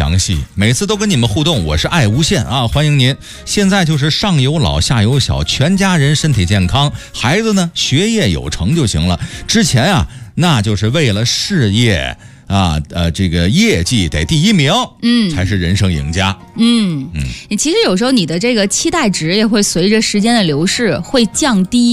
详细，每次都跟你们互动，我是爱无限啊，欢迎您。现在就是上有老下有小，全家人身体健康，孩子呢学业有成就行了。之前啊，那就是为了事业啊，这个业绩得第一名，才是人生赢家。 你其实有时候你的这个期待值也会随着时间的流逝会降低。